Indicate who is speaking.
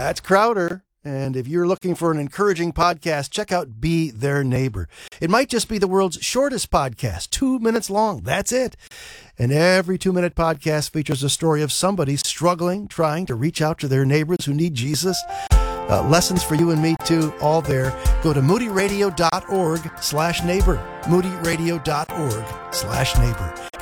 Speaker 1: That's Crowder. And if you're looking for an encouraging podcast, check out Be Their Neighbor. It might just be the world's shortest podcast, 2 minutes long. That's it. And every 2-minute podcast features a story of somebody struggling, trying to reach out to their neighbors who need Jesus. Lessons for you and me, too, all there. Go to moodyradio.org/neighbor. moodyradio.org/neighbor.